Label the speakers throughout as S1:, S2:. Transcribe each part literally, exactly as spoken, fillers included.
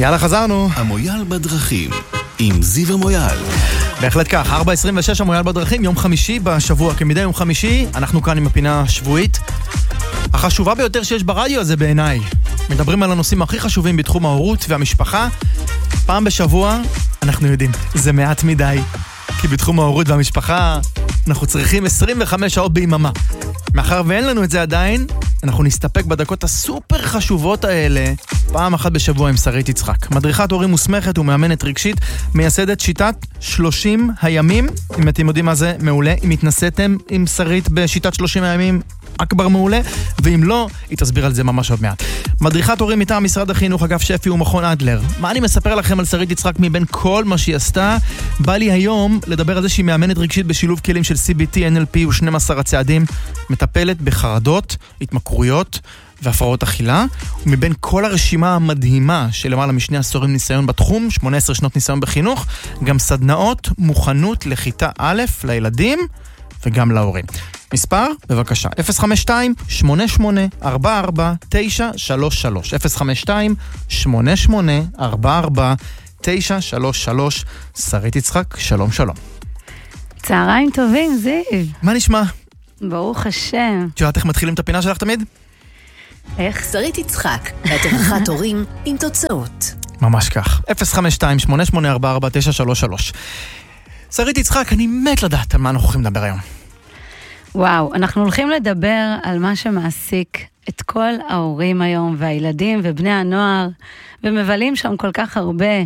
S1: יאללה, חזרנו.
S2: המויאל בדרכים, עם זיו המויאל.
S1: בהחלט כך, ארבע עשרים ושש המויאל בדרכים, יום חמישי בשבוע, כמדי יום חמישי, אנחנו כאן עם הפינה השבועית. החשובה ביותר שיש ברדיו הזה בעיניי. מדברים על הנושאים הכי חשובים בתחום ההורות והמשפחה. פעם בשבוע, אנחנו יודעים, זה מעט מדי. כי בתחום ההורות והמשפחה, אנחנו צריכים עשרים וחמש שעות ביממה. מאחר ואין לנו את זה עדיין, אנחנו נסתפק בדקות הסופר חשובות האלה, פעם אחת בשבוע עם שרית יצחק. מדריכת הורים מוסמכת ומאמנת רגשית, מייסדת שיטת שלושים הימים. אם אתם יודעים מה זה, מעולה. אם התנסיתם עם שרית בשיטת שלושים הימים, אכבר מעולה, ואם לא, היא תסביר על זה ממש עוד מעט. מדריכת הורים מטעם משרד החינוך, אגף שפי ומכון אדלר. מה אני מספר לכם על שרית יצחק מבין כל מה שהיא עשתה? בא לי היום לדבר על זה שהיא מאמנת רגשית בשילוב כלים של סי בי טי, אן אל פי ו-שנים עשר הצעדים, מטפלת בחרדות, התמכרויות והפרעות אכילה, ומבין כל הרשימה המדהימה של למעלה משני עשורים ניסיון בתחום, שמונה עשרה שנות ניסיון בחינוך, גם סדנאות מוכנות לכיתה א' לילדים וגם להורים. מספר, בבקשה, אפס חמש שתיים שמונה שמונה ארבע ארבע תשע שלוש שלוש, אפס חמש שתיים שמונה שמונה ארבע ארבע תשע שלוש שלוש. שרית יצחק, שלום שלום.
S3: צהריים טובים, זיו.
S1: מה נשמע?
S3: ברוך השם.
S1: תשאלת איך מתחילים את הפינה שלך תמיד?
S3: איך?
S4: שרית יצחק, הדרכת הורים עם תוצאות.
S1: ממש כך, אפס חמש שתיים שמונה שמונה ארבע ארבע תשע שלוש שלוש. שרית יצחק, אני מת לדעת על מה אנחנו הולכים לדבר היום.
S3: וואו, אנחנו הולכים לדבר על מה שמעסיק את כל ההורים היום, והילדים ובני הנוער, ומבלים שם כל כך הרבה.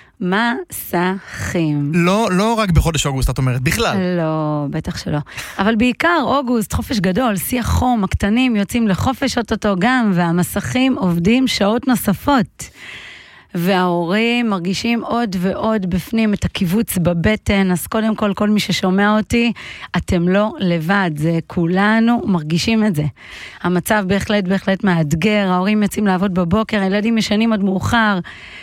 S3: מסכים.
S1: לא, לא רק בחודש אוגוסט, את אומרת, בכלל.
S3: לא, בטח שלא. אבל בעיקר אוגוסט, חופש גדול, שיא החום, הקטנים יוצאים לחופש אותו גם, והמסכים עובדים שעות נוספות. וההורים מרגישים עוד ועוד בפנים את הקיבוץ בבטן, אז קודם כל, כל מי ששומע אותי, אתם לא לבד, זה כולנו מרגישים את זה. המצב בהחלט, בהחלט מאתגר, ההורים יוצאים לעבוד בבוקר, הילדים ישנים עד מאוחר,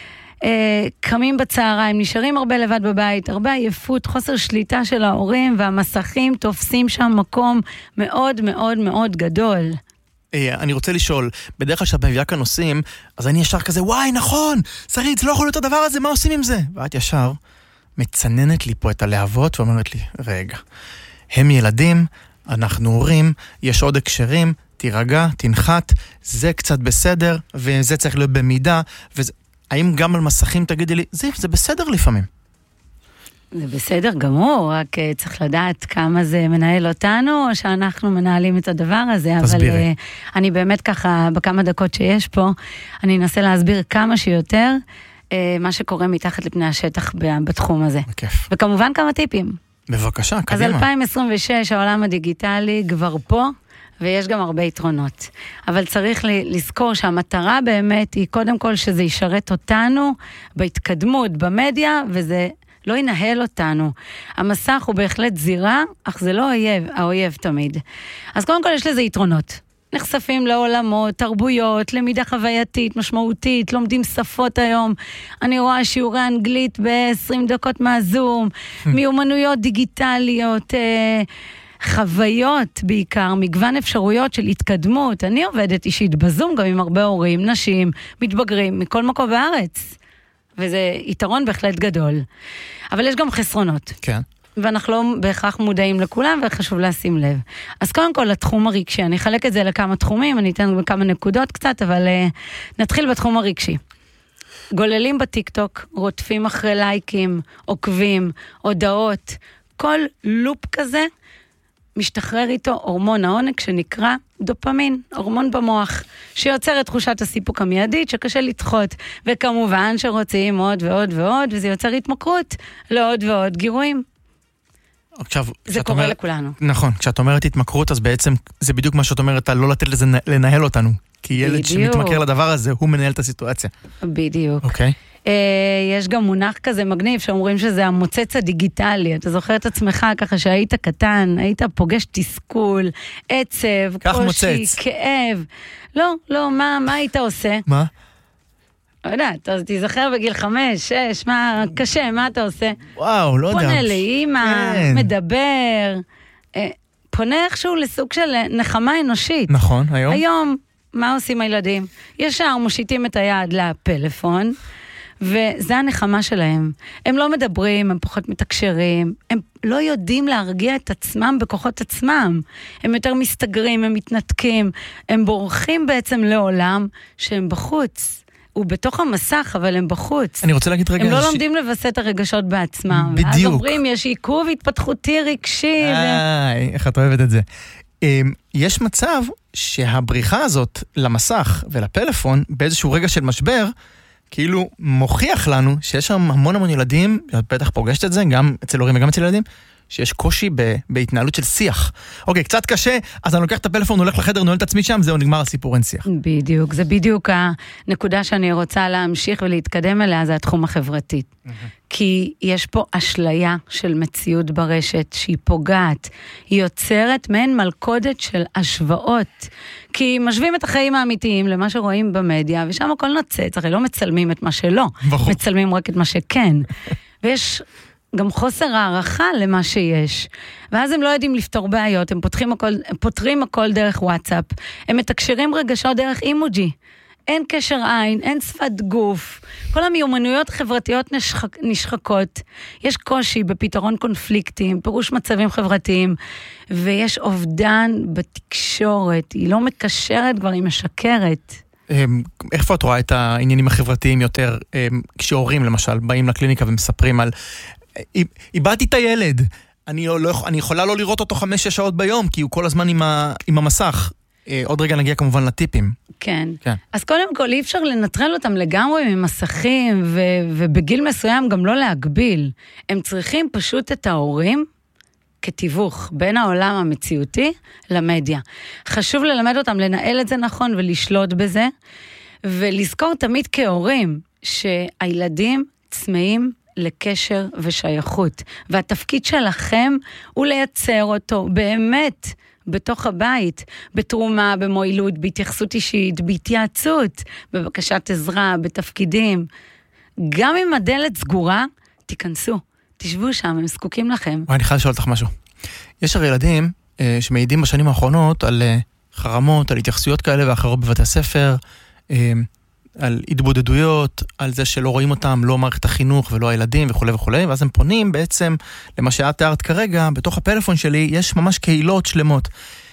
S3: אה, קמים בצהריים, נשארים הרבה לבד בבית, הרבה עייפות, חוסר שליטה של ההורים, והמסכים תופסים שם מקום מאוד מאוד מאוד גדול.
S1: אני רוצה לשאול, בדרך כלל שאת מביאה כאן נושאים, אז אני ישר כזה, וואי, נכון, שרית, זה לא יכול להיות הדבר הזה, מה עושים עם זה? ואת ישר מצננת לי פה את הלהבות, ואומרת לי, רגע, הם ילדים, אנחנו הורים, יש עוד הקשרים, תירגע, תנחת, זה קצת בסדר, וזה צריך להיות במידה, וזה... האם גם על מסכים תגידי לי, זה, זה בסדר לפעמים?
S3: זה בסדר גמור, רק uh, צריך לדעת כמה זה מנהל אותנו, או שאנחנו מנהלים את הדבר הזה.
S1: תסבירי.
S3: אבל uh, אני באמת ככה, בכמה דקות שיש פה, אני אנסה להסביר כמה שיותר, uh, מה שקורה מתחת לפני השטח בתחום הזה.
S1: בכיף.
S3: וכמובן כמה טיפים.
S1: בבקשה, קדימה.
S3: אז אלפיים עשרים ושש, העולם הדיגיטלי כבר פה, ויש גם הרבה יתרונות. אבל צריך לזכור שהמטרה באמת היא קודם כל שזה ישרת אותנו בהתקדמות, במדיה, וזה לא ינהל אותנו. המסך הוא בהחלט זירה, אך זה לא אויב, האויב תמיד. אז קודם כל יש לזה יתרונות. נחשפים לעולמות, תרבויות, למידה חווייתית, משמעותית, לומדים שפות היום. אני רואה שיעורי אנגלית ב-עשרים דקות מהזום, מיומנויות דיגיטליות, אה, חוויות בעיקר, מגוון אפשרויות של התקדמות. אני עובדת אישית בזום גם עם הרבה הורים, נשים, מתבגרים, מכל מקום בארץ. וזה יתרון בהחלט גדול. אבל יש גם חסרונות.
S1: כן.
S3: ואנחנו לא בהכרח מודעים לכולם, וחשוב לשים לב. אז קודם כל, לתחום הרגשי. אני אחלק את זה לכמה תחומים, אני אתן כמה נקודות קצת, אבל uh, נתחיל בתחום הרגשי. גוללים בטיקטוק, רוטפים אחרי לייקים, עוקבים, הודעות, כל לופ כזה, משתחרר איתו הורמון העונג שנקרא דופמין, הורמון במוח, שיוצר את תחושת הסיפוק המיידית שקשה לדחות, וכמובן שרוצים עוד ועוד ועוד, וזה יוצר התמכרות לעוד ועוד גירויים.
S1: עכשיו,
S3: זה קורה
S1: אומר...
S3: לכולנו.
S1: נכון, כשאת אומרת התמכרות, אז בעצם זה בדיוק מה שאת אומרת, לא לתת לזה לנהל אותנו, כי ילד בדיוק. שמתמכר לדבר הזה, הוא מנהל את הסיטואציה.
S3: בדיוק.
S1: אוקיי. Okay.
S3: יש גם מונח כזה מגניב שאומרים שזה המוצץ הדיגיטלי. אתה זוכר את עצמך ככה שהיית קטן, היית פוגש תסכול, עצב, קושי, כאב. לא, לא, מה, מה היית עושה?
S1: מה?
S3: לא יודעת, אז תזכר בגיל חמש, שש, מה קשה, מה אתה עושה?
S1: וואו, לא יודע.
S3: פונה לאמא, מדבר, פונה איכשהו לסוג של נחמה אנושית.
S1: נכון, היום?
S3: היום, מה עושים הילדים? ישר מושיטים את היד לפלאפון, וזה הנחמה שלהם. הם לא מדברים, הם פחות מתקשרים, הם לא יודעים להרגיע את עצמם בכוחות עצמם. הם יותר מסתגרים, הם מתנתקים, הם בורחים בעצם לעולם שהם בחוץ. הוא בתוך המסך, אבל הם בחוץ.
S1: אני רוצה להגיד רגע...
S3: הם לא ש... לומדים לבסט את הרגשות בעצמם.
S1: בדיוק.
S3: ואז אומרים, יש עיכוב התפתחותי רגשי.
S1: איי, ו... איך את אוהבת את זה. יש מצב שהבריחה הזאת למסך ולפלאפון, באיזשהו רגע של משבר, כאילו מוכיח לנו שיש שם המון המון ילדים, את בטח פוגשת את זה, גם אצל הורים וגם אצל ילדים, שיש קושי ב- בהתנהלות של שיח. אוקיי, קצת קשה, אז אני לוקח את הפלאפון, הולך לחדר, נועל את עצמי שם, זהו, נגמר הסיפור, אין שיח.
S3: בדיוק, זה בדיוק הנקודה שאני רוצה להמשיך ולהתקדם אליה, זה התחום החברתי. Mm-hmm. כי יש פה אשליה של מציאות ברשת, שהיא פוגעת, היא יוצרת מעין מלכודת של השוואות, כי משווים את החיים האמיתיים למה שרואים במדיה, ושם הכל נוצץ, הרי לא מצלמים את מה שלא,
S1: ברור.
S3: מצלמים רק את מה שכן. ויש... גם חוסר הערכה למה שיש. ואז הם לא יודעים לפתור בעיות, הם פותחים הכל, הם פותרים הכל דרך וואטסאפ, הם מתקשרים רגשות דרך אימוג'י. אין קשר עין, אין שפת גוף, כל המיומנויות חברתיות נשחק, נשחקות, יש קושי בפתרון קונפליקטים, פירוש מצבים חברתיים, ויש אובדן בתקשורת, היא לא מקשרת כבר, היא משקרת.
S1: איפה את רואה את העניינים החברתיים יותר, כשהורים למשל באים לקליניקה ומספרים על איבדתי את הילד, אני, לא, לא, אני יכולה לא לראות אותו חמש שש שעות ביום, כי הוא כל הזמן עם, ה, עם המסך. אה, עוד רגע נגיע כמובן לטיפים.
S3: כן. כן. אז קודם כל אי אפשר לנטרל אותם לגמרי ממסכים, ו, ובגיל מסוים גם לא להגביל. הם צריכים פשוט את ההורים כתיווך בין העולם המציאותי למדיה. חשוב ללמד אותם לנהל את זה נכון ולשלוט בזה, ולזכור תמיד כהורים שהילדים צמאים לקשר ושייכות, והתפקיד שלכם הוא לייצר אותו באמת בתוך הבית, בתרומה, במועילות, בהתייחסות אישית, בהתייעצות, בבקשת עזרה, בתפקידים. גם אם הדלת סגורה, תיכנסו, תשבו שם, הם זקוקים לכם.
S1: אני חייב לשאול אותך משהו. יש הרי ילדים אה, שמעידים בשנים האחרונות על אה, חרמות, על התייחסויות כאלה ואחרות בבתי הספר, אה, על התבודדויות, על זה שלא רואים אותם, לא מערכת החינוך ולא הילדים וכו' וכו', ואז הם פונים בעצם למה שאת תיארת כרגע, בתוך הפלאפון שלי יש ממש קהילות שלמות.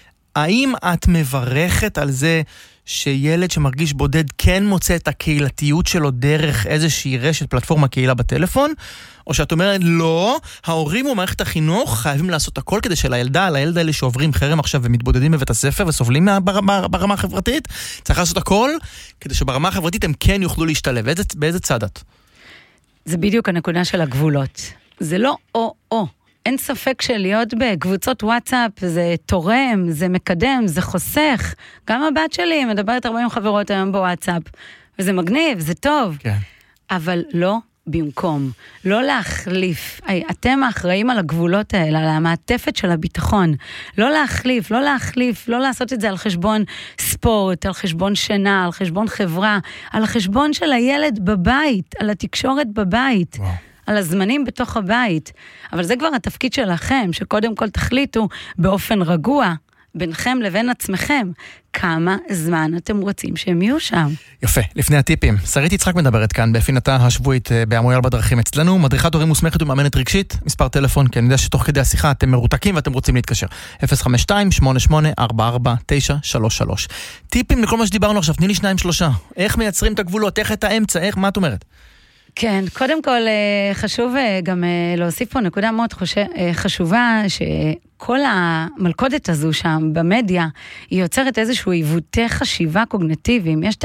S1: האם את מברכת על זה שילד שמרגיש בודד כן מוצא את הקהילתיות שלו דרך איזושהי רשת פלטפורמה קהילה בטלפון, או שאת אומרת לא, ההורים ומערכת החינוך חייבים לעשות הכל כדי שלילדה, לילד האלה שעוברים חרם עכשיו ומתבודדים בבית הספר וסובלים ברמה, ברמה החברתית, צריך לעשות הכל כדי שברמה החברתית הם כן יוכלו להשתלב. באיזה, באיזה צד את?
S3: זה בדיוק הנקודה של הגבולות. זה לא או-או. אין ספק שלהיות בקבוצות וואטסאפ זה תורם, זה מקדם, זה חוסך. גם הבת שלי מדברת ארבעים חברות היום בוואטסאפ, וזה מגניב, זה טוב. כן. אבל לא במקום, לא להחליף. אי, אתם האחראים על הגבולות האלה, על המעטפת של הביטחון. לא להחליף, לא להחליף, לא לעשות את זה על חשבון ספורט, על חשבון שינה, על חשבון חברה, על החשבון של הילד בבית, על התקשורת בבית. וואו. על הזמנים בתוך הבית. אבל זה כבר התפקיד שלכם, שקודם כל תחליטו באופן רגוע, ביניכם לבין עצמכם, כמה זמן אתם רוצים שהם יהיו שם.
S1: יפה, לפני הטיפים. שרית יצחק מדברת כאן, בפינתה השבועית בהמויאל בדרכים אצלנו, מדריכת הורים מוסמכת ומאמנת רגשית, מספר טלפון, כי אני יודע שתוך כדי השיחה אתם מרותקים ואתם רוצים להתקשר. אפס חמש שתיים שמונה שמונה ארבע ארבע תשע שלוש שלוש. טיפים לכל מה שדיברנו עכשיו, תני לי שניים שלושה. איך מייצרים את הגבולות, איך את האמצע, איך, מה את אומרת?
S3: כן, קודם כל חשוב גם להוסיף פה נקודה מאוד חשובה, שכל המלכודת הזו שם במדיה, היא יוצרת איזשהו עיוותי חשיבה קוגניטיביים. יש את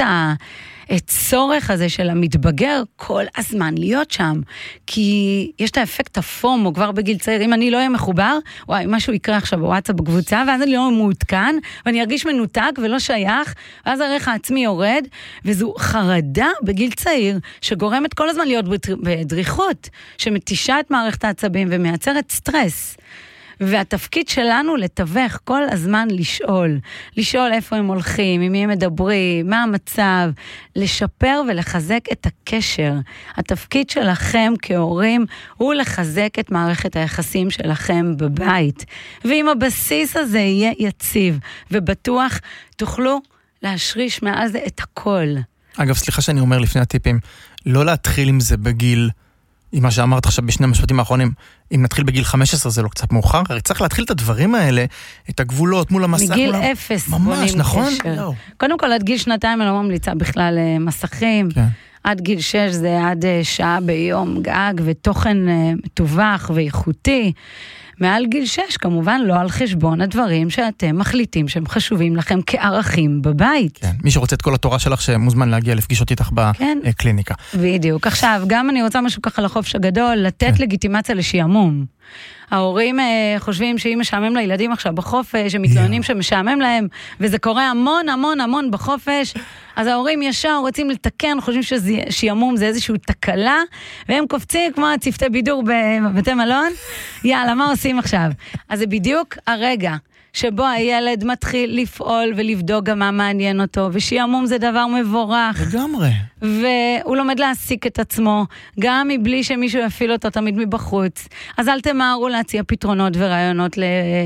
S3: הצורך הזה של המתבגר כל הזמן להיות שם, כי יש את האפקט הפומו כבר בגיל צעיר, אם אני לא אהיה מחובר, וואי, משהו יקרה עכשיו בוואטסאפ בקבוצה, ואז אני לא מעודכן, ואני ארגיש מנותק ולא שייך, ואז הערך העצמי יורד, וזו חרדה בגיל צעיר, שגורמת כל הזמן להיות בדריכות, שמתישה את מערכת העצבים ומייצרת סטרס. והתפקיד שלנו לתווך כל הזמן לשאול, לשאול איפה הם הולכים, עם מי הם מדברים, מה המצב, לשפר ולחזק את הקשר. התפקיד שלכם כהורים הוא לחזק את מערכת היחסים שלכם בבית. ואם הבסיס הזה יהיה יציב ובטוח, תוכלו להשריש מעל זה את הכל.
S1: אגב, סליחה שאני אומר לפני הטיפים, לא להתחיל עם זה בגיל, עם מה שאמרת עכשיו בשני המשפטים האחרונים, אם נתחיל בגיל חמש עשרה זה לא קצת מאוחר, הרי צריך להתחיל את הדברים האלה, את הגבולות מול המסך.
S3: מגיל
S1: מול...
S3: אפס
S1: ממש,
S3: בונים
S1: נכון?
S3: קשר.
S1: לא.
S3: קודם כל, עד גיל שנתיים אני לא ממליצה בכלל מסכים.
S1: כן.
S3: עד גיל שש זה עד שעה ביום גג, ותוכן מטווח ואיכותי. מעל גיל שש, כמובן, לא על חשבון הדברים שאתם מחליטים שהם חשובים לכם כערכים בבית.
S1: כן, מי שרוצה את כל התורה שלך שמוזמן להגיע לפגישות איתך בקליניקה.
S3: בדיוק. עכשיו, גם אני רוצה משהו ככה לחופש הגדול, לתת לגיטימציה לשעמום. ההורים חושבים שאם משעמם לילדים עכשיו בחופש, הם מתלוננים שמשעמם להם, וזה קורה המון המון המון בחופש, אז ההורים ישר רוצים לתקן, חושבים ששעמום זה איזושהי תקלה, והם קופצים כמו צוותי בידור בבתי מלון, יאללה, מה עושים עכשיו? אז זה בדיוק הרגע שבו הילד מתחיל לפעול ולבדוק גם מה מעניין אותו, ושעמום זה דבר מבורך.
S1: לגמרי.
S3: והוא לומד להסיק את עצמו, גם מבלי שמישהו יפיל אותו תמיד מבחוץ. אז אל תמהרו להציע פתרונות ורעיונות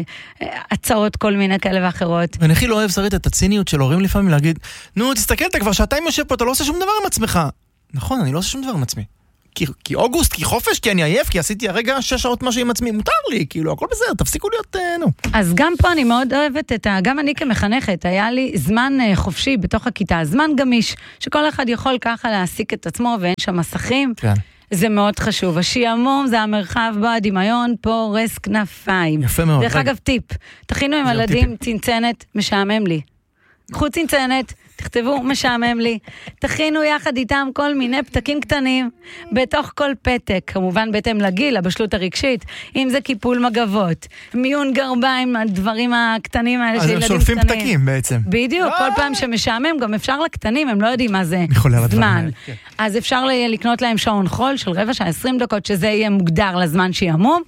S3: להצעות כל מיני כאלה ואחרות.
S1: ואני הכי לא אוהב, שרית, את הציניות של הורים לפעמים להגיד, נו, תסתכל, אתה כבר שעתיים יושב פה, אתה לא עושה שום דבר עם עצמך. נכון, אני לא עושה שום דבר עם עצמי. כי, כי אוגוסט, כי חופש, כי אני עייף, כי עשיתי הרגע שש שעות משהו עם עצמי, מותר לי, כאילו, הכל בסדר, תפסיקו להיות, נו.
S3: אז גם פה אני מאוד אוהבת את ה... גם אני כמחנכת, היה לי זמן חופשי בתוך הכיתה, זמן גמיש, שכל אחד יכול ככה להסיק את עצמו, ואין שם מסכים.
S1: כן.
S3: זה מאוד חשוב. השעמום זה המרחב בו הדמיון פורס כנפיים.
S1: יפה מאוד.
S3: דרך אגב, טיפ. תכינו עם ילדים צנצנת, משעמם לי. קחו צנצנת, תכתבו, משעמם לי. תכינו יחד איתם כל מיני פתקים קטנים, בתוך כל פתק, כמובן בהתאם לגיל, הבשלות הרגשית, אם זה קיפול מגבות, מיון גרביים, הדברים הקטנים האלה של ילדים קטנים.
S1: אז הם שולפים פתקים בעצם.
S3: בדיוק, כל פעם שמשעמם, גם אפשר לקטנים, הם לא יודעים מה זה זמן. אז אפשר לקנות להם שעון חול של רבע שעה, עשרים דקות, שזה יהיה מוגדר לזמן שיעמום,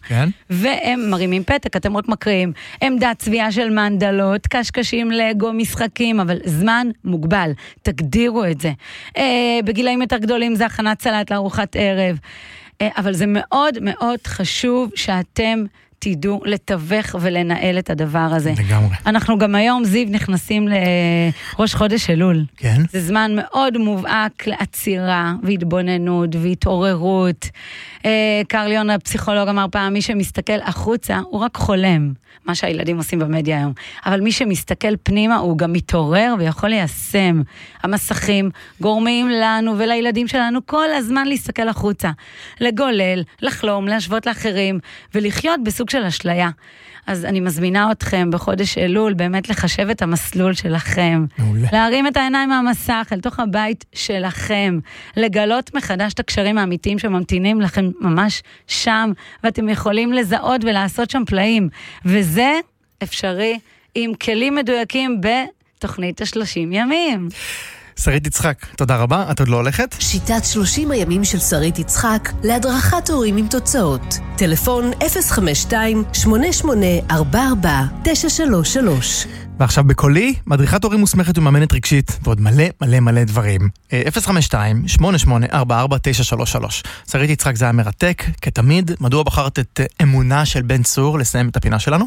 S3: והם מרימים פתק, אתם רק מקריאים, עמדת צביעה של מנדלות, קשקשים, לגו, משחקים, אבל זמן מוגבל, תגדירו את זה. אה, בגילאים יותר גדולים זה הכנת סלט לארוחת ערב, אה, אבל זה מאוד מאוד חשוב שאתם תדעו לתווך ולנהל את הדבר הזה.
S1: לגמרי.
S3: אנחנו גם היום, זיו, נכנסים לראש חודש אלול.
S1: כן.
S3: זה זמן מאוד מובהק לעצירה והתבוננות והתעוררות. אה, קרליון, הפסיכולוג, אמר פעם, מי שמסתכל החוצה, הוא רק חולם, מה שהילדים עושים במדיה היום. אבל מי שמסתכל פנימה, הוא גם מתעורר ויכול ליישם. המסכים גורמים לנו ולילדים שלנו כל הזמן להסתכל החוצה. לגולל, לחלום, להשוות לאחרים, ולחיות בסוג של אשליה. אז אני מזמינה אתכם בחודש אלול באמת לחשב את המסלול שלכם. מעולה. להרים את העיניים מהמסך אל תוך הבית שלכם. לגלות מחדש את הקשרים האמיתיים שממתינים לכם ממש שם, ואתם יכולים לזהות ולעשות שם פלאים. וזה אפשרי עם כלים מדויקים בתוכנית השלושים ימים.
S1: שרית יצחק, תודה רבה, את עוד לא הולכת?
S4: שיטת שלושים הימים של שרית יצחק להדרכת הורים עם תוצאות. טלפון אפס חמש שתיים שמונה שמונה ארבע ארבע תשע שלוש שלוש.
S1: ועכשיו בקולי, מדריכת הורים מוסמכת ומאמנת רגשית, ועוד מלא מלא מלא דברים. אפס חמש שתיים שמונה שמונה ארבע ארבע תשע שלוש שלוש. שרית יצחק זה היה מרתק, כתמיד. מדוע בחרת את אמונה של בן צור לסיים את הפינה שלנו?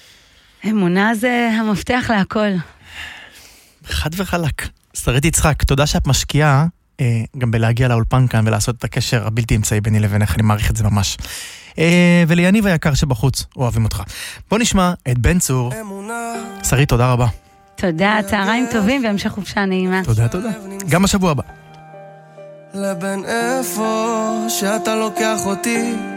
S3: אמונה זה המפתח להכל.
S1: חד וחלק. שרית יצחק, תודה שאת משקיעה אה, גם בלהגיע לאולפן כאן ולעשות את הקשר הבלתי אמצעי ביני לבינך, אני מעריך את זה ממש. אה, וליניב היקר שבחוץ, אוהבים אותך. בוא נשמע את בן צור. שרית, תודה רבה.
S3: תודה, צהריים טובים והמשך חופשה נעימה.
S1: תודה, תודה. גם בשבוע הבא.
S5: לבין איפה שאתה לוקח אותי